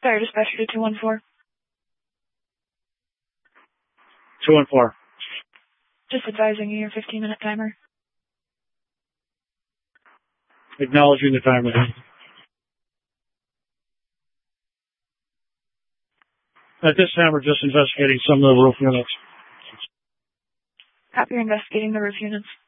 Fire dispatcher to 214. 214. Just advising you your 15-minute timer. Acknowledging the timer. At this time, we're just investigating some of the roof units. Copy, you're investigating the roof units.